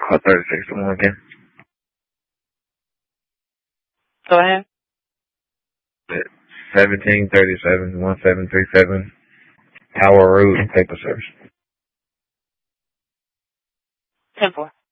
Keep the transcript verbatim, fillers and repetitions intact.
Call thirty-six to one again. Go ahead. seventeen thirty-seven, one seven three seven, Tower Road, Paper Service. ten four.